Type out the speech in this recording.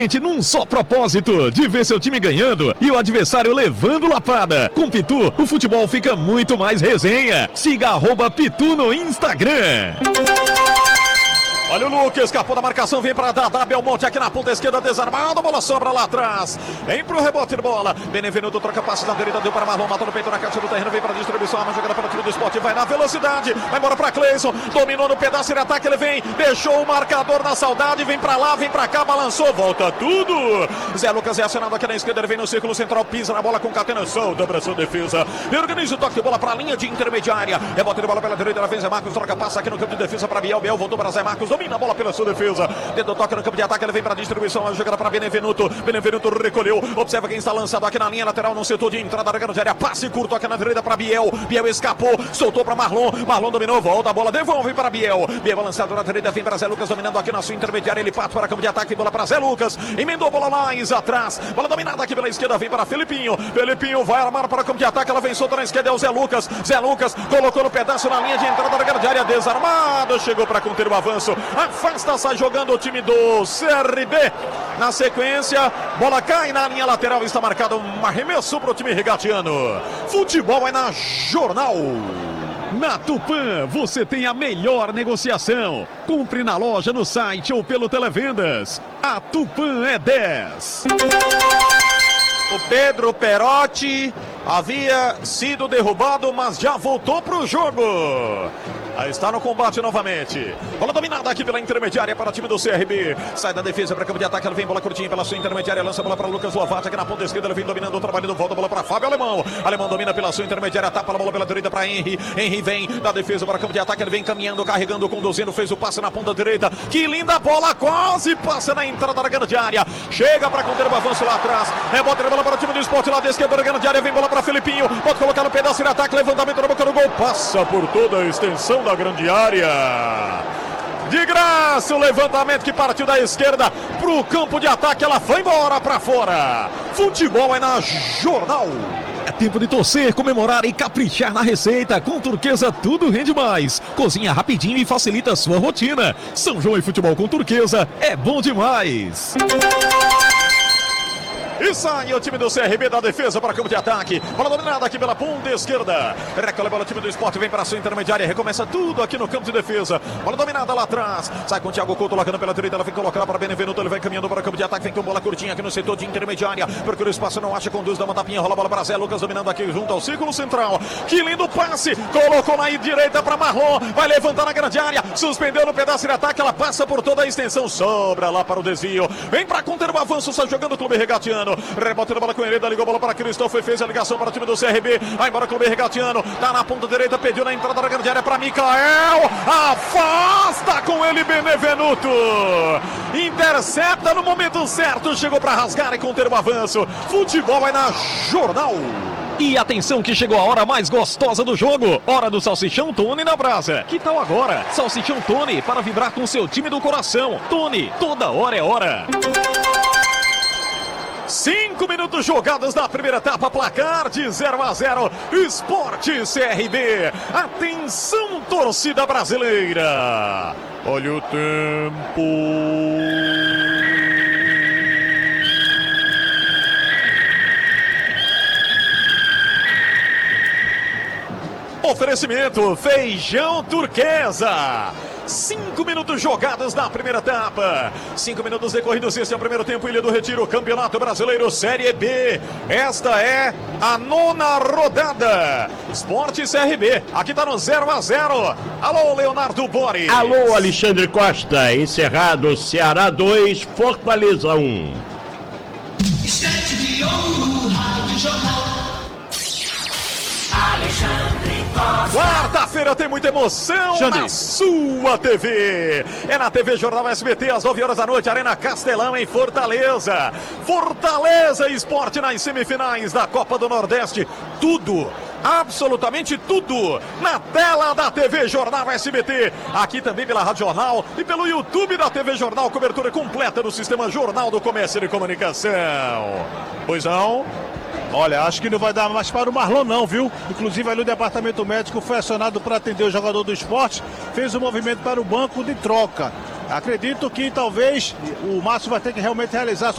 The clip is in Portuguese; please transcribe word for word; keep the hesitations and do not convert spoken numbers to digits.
Num só propósito, de ver seu time ganhando e o adversário levando lapada. Com Pitu, o futebol fica muito mais resenha. Siga arroba Pitu no Instagram. Olha o Lucas, escapou da marcação, vem para Dadá Belmonte aqui na ponta esquerda, desarmado, a bola sobra lá atrás. Vem pro rebote de bola. Benevenuto troca passes na direita, deu para Marlon, matou no peito na caixa do terreno, vem para a distribuição, uma jogada para o time do Sport, vai na velocidade, vai embora para Cleison, dominou no pedaço de ataque, ele vem, deixou o marcador na saudade, vem para lá, vem para cá, balançou, volta tudo. Zé Lucas é acionado aqui na esquerda, ele vem no círculo central, pisa na bola com catena, solta, abraçou defesa. E organiza o toque de bola para a linha de intermediária. Rebote de bola pela direita, ela vem Zé Marcos, troca passa aqui no campo de defesa para Biel, Biel voltou para Zé Marcos, domina a bola pela sua defesa, dentro do toque no campo de ataque, ele vem para a distribuição, a jogada para Benevenuto, Benevenuto recolheu, observa quem está lançado aqui na linha lateral, no setor de entrada da grande área, passe curto aqui na direita para Biel, Biel escapou, soltou para Marlon, Marlon dominou, volta a bola, devolve para Biel, Biel lançado na direita, vem para Zé Lucas, dominando aqui na sua intermediária, ele parte para campo de ataque, bola para Zé Lucas, emendou a bola mais atrás, bola dominada aqui pela esquerda, vem para Felipinho, Felipinho vai armar para campo de ataque, ela vem solta na esquerda, é o Zé Lucas, Zé Lucas colocou no pedaço na linha de entrada da grande área, desarmado, chegou para conter o avanço, afasta, sai jogando o time do C R B. Na sequência, bola cai na linha lateral, está marcado um arremesso para o time regatiano. Futebol é na Jornal. Na Tupã, você tem a melhor negociação. Compre na loja, no site ou pelo Televendas. A Tupã é dez. O Pedro Perotti havia sido derrubado, mas já voltou para o jogo. Aí está no combate novamente. Bola dominada aqui pela intermediária para o time do C R B. Sai da defesa para campo de ataque. Ele vem bola curtinha pela sua intermediária. Lança a bola para Lucas Lovati aqui na ponta esquerda. Ele vem dominando o trabalho. Volta a bola para Fábio Alemão. Alemão domina pela sua intermediária. Tapa a bola pela direita para Henry. Henry vem da defesa para campo de ataque. Ele vem caminhando, carregando, conduzindo. Fez o passe na ponta direita. Que linda bola. Quase passa na entrada da grande área. Chega para conter o avanço lá atrás. Rebota a bola para o time do Sport lá da esquerda da grande área. Vem bola para Felipinho. Pode colocar no pedaço de ataque. Levantamento na boca do gol. Passa por toda a extensão da grande área. De graça o levantamento que partiu da esquerda pro campo de ataque, ela foi embora para fora. Futebol é na Jornal. É tempo de torcer, comemorar e caprichar na receita. Com Turquesa tudo rende mais. Cozinha rapidinho e facilita a sua rotina. São João e futebol com Turquesa é bom demais. E sai o time do C R B da defesa para campo de ataque. Bola dominada aqui pela ponta esquerda. Recolhe a bola, o time do Sport vem para a sua intermediária. Recomeça tudo aqui no campo de defesa. Bola dominada lá atrás. Sai com o Thiago Couto largando pela direita. Ela vem colocar para Benevenuto. Ele vai caminhando para o campo de ataque. Vem com bola curtinha aqui no setor de intermediária. Procura o espaço, não acha, conduz, dá uma tapinha. Rola a bola para Zé Lucas dominando aqui junto ao círculo central. Que lindo passe. Colocou na direita para Marlon. Vai levantar na grande área. Suspendeu no pedaço de ataque. Ela passa por toda a extensão. Sobra lá para o desvio. Vem para conter o avanço. Sai jogando o clube regatiano. Rebote na bola com Hereda, ligou a bola para Cristóvão, fez a ligação para o time do C R B, vai embora o clube regatiano, tá na ponta direita, pediu na entrada da grande área para Micael, afasta com ele Benevenuto, intercepta no momento certo, chegou para rasgar e conter o avanço. Futebol vai na Jornal. E atenção que chegou a hora mais gostosa do jogo, hora do Salsichão Tony na brasa. Que tal agora? Salsichão Tony para vibrar com seu time do coração. Tony, toda hora é hora. Cinco minutos jogados na primeira etapa, placar de zero a zero, Sport C R B. Atenção, torcida brasileira. Olha o tempo. Oferecimento Feijão Turquesa. Cinco minutos jogados na primeira etapa. Cinco minutos decorridos. Esse é o primeiro tempo. Ilha do Retiro, Campeonato Brasileiro Série B. Esta é a nona rodada. Sport C R B. Aqui tá no zero a zero. Alô, Leonardo Boris. Alô, Alexandre Costa. Encerrado, Ceará dois, Fortaleza um. Estante de ouro, Rádio Jornal. Alexandre Costa. Quarta-feira tem muita emoção Xandri. na sua T V. É na T V Jornal S B T, às nove horas da noite, Arena Castelão, em Fortaleza. Fortaleza Esporte nas semifinais da Copa do Nordeste. Tudo, absolutamente tudo, na tela da T V Jornal S B T. Aqui também pela Rádio Jornal e pelo YouTube da T V Jornal. Cobertura completa do Sistema Jornal do Comércio e Comunicação. Pois não? Olha, acho que não vai dar mais para o Marlon não, viu? Inclusive ali o departamento médico foi acionado para atender o jogador do Sport, fez um movimento para o banco de troca. Acredito que talvez o Márcio vai ter que realmente realizar